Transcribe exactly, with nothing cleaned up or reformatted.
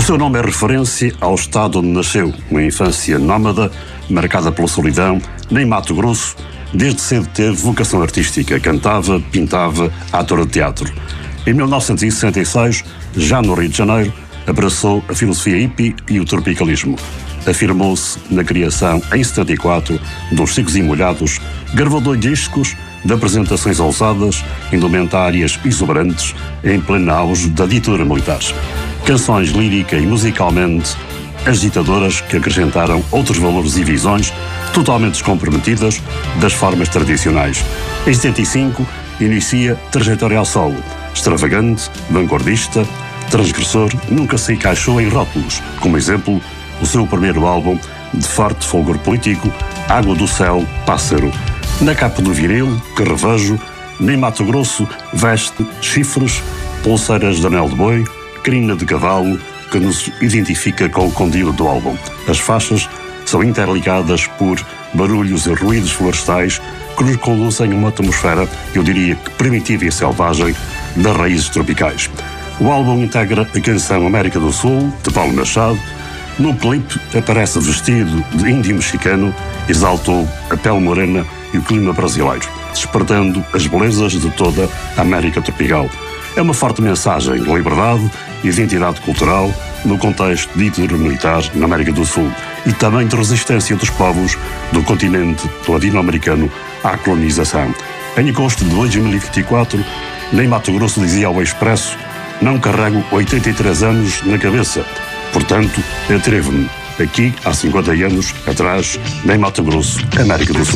seu nome é referência ao estado onde nasceu, uma infância nómada, marcada pela solidão. Nem Mato Grosso, desde cedo teve vocação artística, cantava, pintava, ator de teatro. Em mil novecentos e sessenta e seis, já no Rio de Janeiro, abraçou a filosofia hippie e o tropicalismo. Afirmou-se na criação, em setenta e quatro, dos Secos e Molhados, gravou dois discos de apresentações ousadas, indumentárias exuberantes, em pleno auge da ditadura militar. Canções lírica e musicalmente agitadoras que acrescentaram outros valores e visões totalmente descomprometidas das formas tradicionais. Em setenta e cinco, inicia trajetória ao solo. Extravagante, vanguardista, transgressor, nunca se encaixou em rótulos. Como exemplo, o seu primeiro álbum, de forte fulgor político, Água do Céu, Pássaro. Na capa do vinil, que revejo, nem Mato Grosso veste chifres, pulseiras de anel de boi, crina de cavalo, que nos identifica com o conteúdo do álbum. As faixas são interligadas por barulhos e ruídos florestais que nos conduzem a uma atmosfera, eu diria que primitiva e selvagem, das raízes tropicais. O álbum integra a canção América do Sul, de Paulo Machado. No clipe aparece vestido de índio mexicano, exaltou a pele morena e o clima brasileiro, despertando as belezas de toda a América tropical. É uma forte mensagem de liberdade e identidade cultural no contexto de ditadura militar na América do Sul e também de resistência dos povos do continente latino-americano à colonização. Em agosto de dois mil e vinte e quatro, nem Mato Grosso dizia ao Expresso: não carrego oitenta e três anos na cabeça, portanto, atrevo-me. Aqui, há cinquenta anos atrás, nem Mato Grosso, América do Sul.